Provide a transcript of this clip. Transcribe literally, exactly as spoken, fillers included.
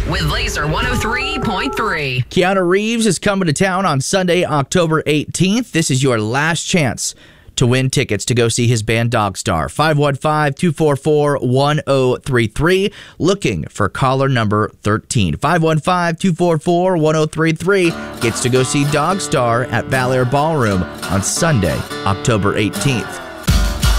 with Laser one oh three point three. Keanu Reeves is coming to town on Sunday, October eighteenth. This is your last chance to win tickets to go see his band Dogstar. five one five, two four four, one oh three three. Looking for caller number thirteen. five one five, two four four, one oh three three gets to go see Dogstar at Bel Air Ballroom on Sunday, October eighteenth.